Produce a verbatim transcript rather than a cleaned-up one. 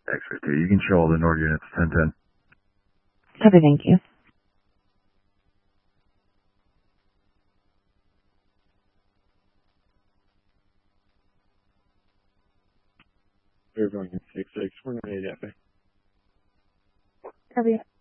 X-ray two. You can show all the Nord units ten ten. Copy, thank you. We're going to six six. We're going to F A. Copy.